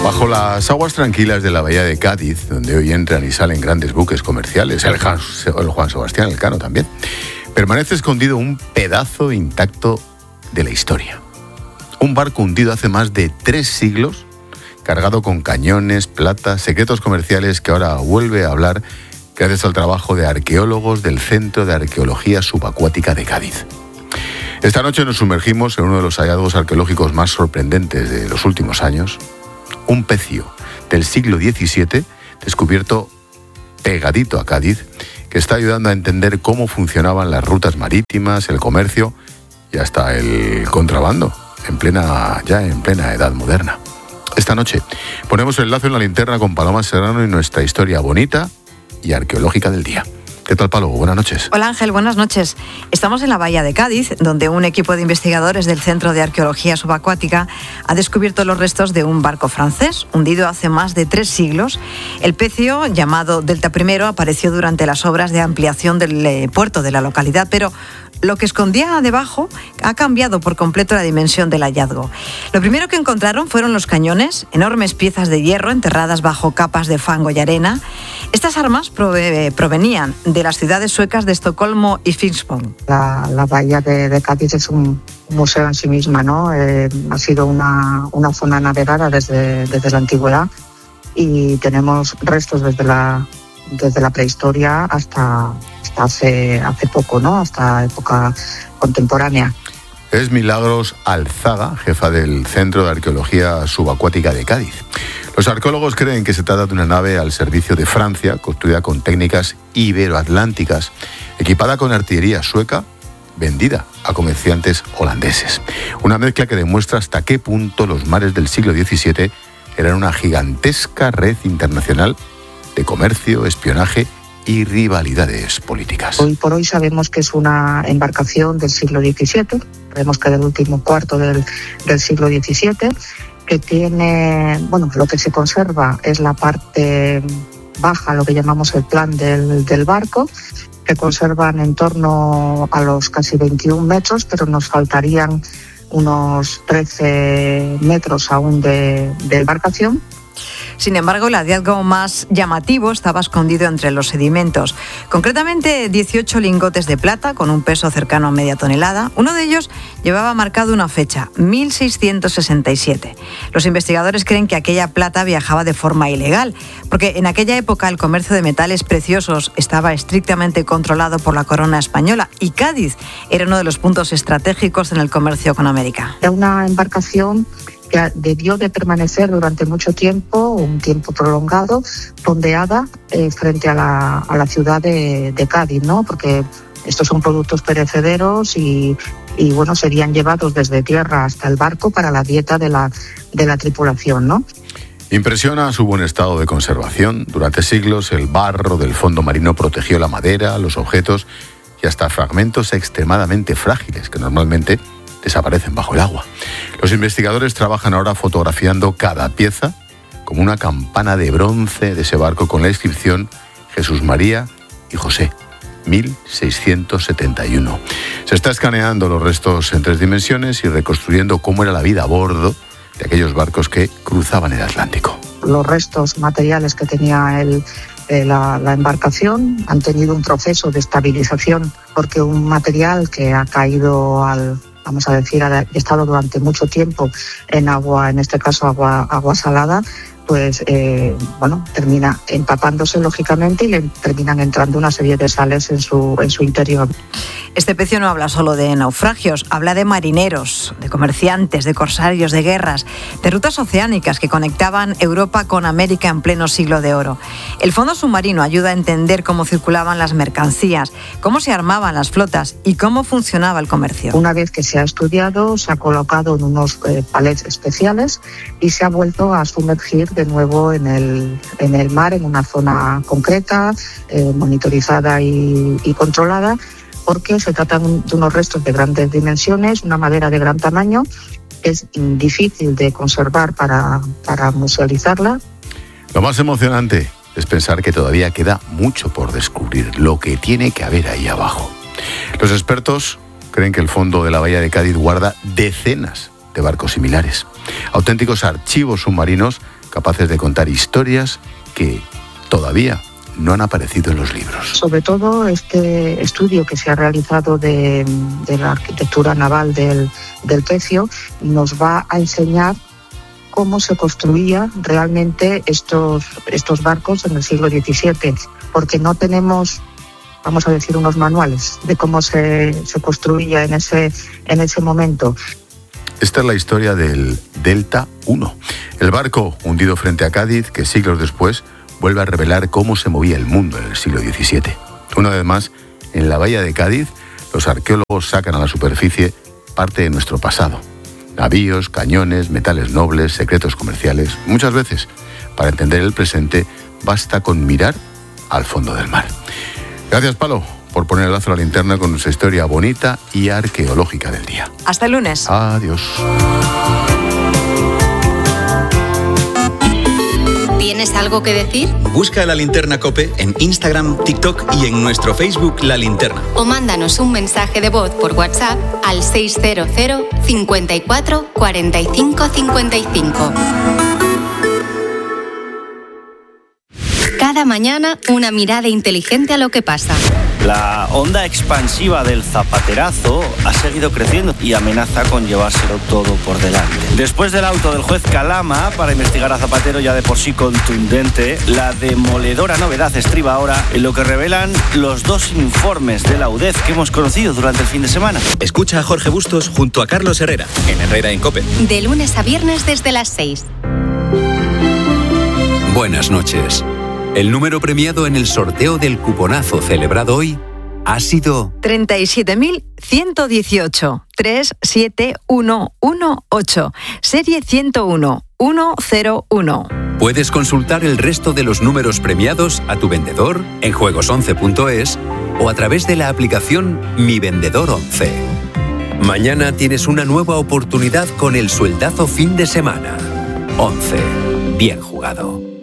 Bajo las aguas tranquilas de la bahía de Cádiz, donde hoy entran y salen grandes buques comerciales, el Juan Sebastián Elcano también, permanece escondido un pedazo intacto de la historia. Un barco hundido hace más de 3 siglos, cargado con cañones, plata, secretos comerciales, que ahora vuelve a hablar gracias al trabajo de arqueólogos del Centro de Arqueología Subacuática de Cádiz. Esta noche nos sumergimos en uno de los hallazgos arqueológicos más sorprendentes de los últimos años. Un pecio del siglo XVII, descubierto pegadito a Cádiz, que está ayudando a entender cómo funcionaban las rutas marítimas, el comercio y hasta el contrabando, en plena edad moderna. Esta noche ponemos el lazo en la linterna con Paloma Serrano y nuestra historia bonita y arqueológica del día. ¿Qué tal, Palo? Buenas noches. Hola, Ángel, buenas noches. Estamos en la bahía de Cádiz, donde un equipo de investigadores del Centro de Arqueología Subacuática ha descubierto los restos de un barco francés, hundido hace más de 3 siglos. El pecio, llamado Delta I, apareció durante las obras de ampliación del puerto de la localidad, pero lo que escondía debajo ha cambiado por completo la dimensión del hallazgo. Lo primero que encontraron fueron los cañones, enormes piezas de hierro enterradas bajo capas de fango y arena. Estas armas provenían de las ciudades suecas de Estocolmo y Finspång. La bahía de Cádiz es un museo en sí misma, ¿no? Ha sido una zona navegada desde la antigüedad y tenemos restos desde la prehistoria hasta hace poco, ¿no? Hasta época contemporánea. Es Milagros Alzaga, jefa del Centro de Arqueología Subacuática de Cádiz. Los arqueólogos creen que se trata de una nave al servicio de Francia, construida con técnicas iberoatlánticas, equipada con artillería sueca, vendida a comerciantes holandeses. Una mezcla que demuestra hasta qué punto los mares del siglo XVII eran una gigantesca red internacional de comercio, espionaje y rivalidades políticas. Hoy por hoy sabemos que es una embarcación del siglo XVII, sabemos que del último cuarto del siglo XVII, que tiene, lo que se conserva es la parte baja, lo que llamamos el plan del barco, que conservan en torno a los casi 21 metros, pero nos faltarían unos 13 metros aún de embarcación. Sin embargo, el hallazgo más llamativo estaba escondido entre los sedimentos. Concretamente, 18 lingotes de plata con un peso cercano a media tonelada. Uno de ellos llevaba marcado una fecha, 1667. Los investigadores creen que aquella plata viajaba de forma ilegal, porque en aquella época el comercio de metales preciosos estaba estrictamente controlado por la corona española y Cádiz era uno de los puntos estratégicos en el comercio con América. Era una embarcación que debió de permanecer durante mucho tiempo, un tiempo prolongado, fondeada frente a la ciudad de Cádiz, ¿no? Porque estos son productos perecederos y serían llevados desde tierra hasta el barco para la dieta de la tripulación, ¿no? Impresiona su buen estado de conservación. Durante siglos el barro del fondo marino protegió la madera, los objetos y hasta fragmentos extremadamente frágiles que normalmente desaparecen bajo el agua. Los investigadores trabajan ahora fotografiando cada pieza como una campana de bronce de ese barco con la inscripción Jesús María y José, 1671. Se está escaneando los restos en 3 dimensiones y reconstruyendo cómo era la vida a bordo de aquellos barcos que cruzaban el Atlántico. Los restos materiales que tenía la embarcación han tenido un proceso de estabilización, porque un material que ha caído ha estado durante mucho tiempo en agua, en este caso agua salada, pues termina empapándose lógicamente y le terminan entrando una serie de sales en su interior. Este pecio no habla solo de naufragios, habla de marineros, de comerciantes, de corsarios, de guerras, de rutas oceánicas que conectaban Europa con América en pleno siglo de oro. El fondo submarino ayuda a entender cómo circulaban las mercancías, cómo se armaban las flotas y cómo funcionaba el comercio. Una vez que se ha estudiado, se ha colocado en unos palets especiales y se ha vuelto a sumergir de nuevo en el mar, en una zona concreta, monitorizada y controlada, porque se tratan de unos restos de grandes dimensiones, una madera de gran tamaño, que es difícil de conservar para musealizarla. Lo más emocionante es pensar que todavía queda mucho por descubrir, lo que tiene que haber ahí abajo. Los expertos creen que el fondo de la bahía de Cádiz guarda decenas de barcos similares, auténticos archivos submarinos capaces de contar historias que todavía no han aparecido en los libros. Sobre todo este estudio que se ha realizado de la arquitectura naval del Pecio nos va a enseñar cómo se construían realmente estos barcos en el siglo XVII, porque no tenemos, vamos a decir, unos manuales de cómo se construía en ese momento. Esta es la historia del Delta I, el barco hundido frente a Cádiz que siglos después vuelve a revelar cómo se movía el mundo en el siglo XVII. Una vez más, en la bahía de Cádiz, los arqueólogos sacan a la superficie parte de nuestro pasado. Navíos, cañones, metales nobles, secretos comerciales. Muchas veces, para entender el presente, basta con mirar al fondo del mar. Gracias, Palo, por poner el lazo a la linterna con nuestra historia bonita y arqueológica del día. Hasta el lunes. Adiós. ¿Tienes algo que decir? Busca La Linterna COPE en Instagram, TikTok y en nuestro Facebook La Linterna. O mándanos un mensaje de voz por WhatsApp al 600 54 45 55. Cada mañana, una mirada inteligente a lo que pasa. La onda expansiva del zapaterazo ha seguido creciendo y amenaza con llevárselo todo por delante. Después del auto del juez Calama para investigar a Zapatero, ya de por sí contundente, la demoledora novedad estriba ahora en lo que revelan los dos informes de la UDEF que hemos conocido durante el fin de semana. Escucha a Jorge Bustos junto a Carlos Herrera, en Herrera en COPE. De lunes a viernes desde las 6. Buenas noches. El número premiado en el sorteo del cuponazo celebrado hoy ha sido 37.118, 37118, serie 101-101. Puedes consultar el resto de los números premiados a tu vendedor en juegos11.es o a través de la aplicación Mi Vendedor 11. Mañana tienes una nueva oportunidad con el sueldazo fin de semana. 11. Bien jugado.